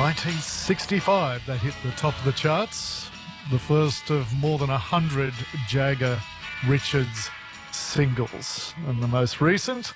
1965, they hit the top of the charts. The first of more than 100 Jagger Richards singles. And the most recent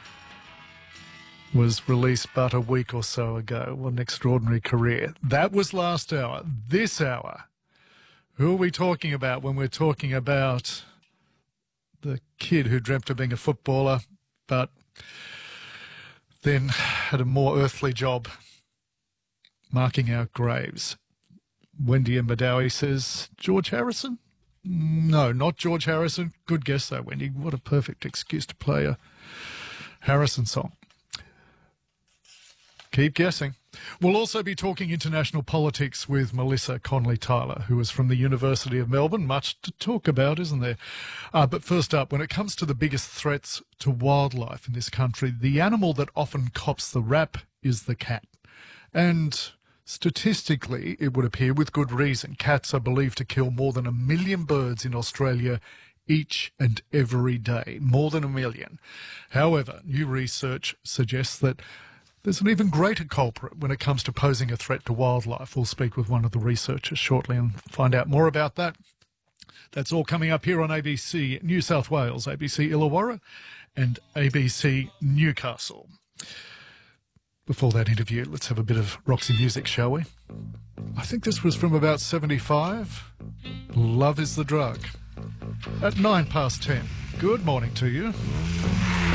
was released but a week or so ago. What an extraordinary career. That was last hour. This hour, who are we talking about when we're talking about the kid who dreamt of being a footballer but then had a more earthly job marking out graves? Wendy and Madawi says, George Harrison? No, not George Harrison. Good guess though, Wendy. What a perfect excuse to play a Harrison song. Keep guessing. We'll also be talking international politics with Melissa Conley-Tyler, who is from the University of Melbourne. Much to talk about, isn't there? But first up, when it comes to the biggest threats to wildlife in this country, the animal that often cops the rap is the cat. And statistically, it would appear with good reason, cats are believed to kill more than 1 million birds in Australia each and every day. More than 1 million. However, new research suggests that there's an even greater culprit when it comes to posing a threat to wildlife. We'll speak with one of the researchers shortly and find out more about that. That's all coming up here on ABC New South Wales, ABC Illawarra and ABC Newcastle. Before that interview, let's have a bit of Roxy music, shall we? I think this was from about 75. Love is the Drug. At 10:09. Good morning to you.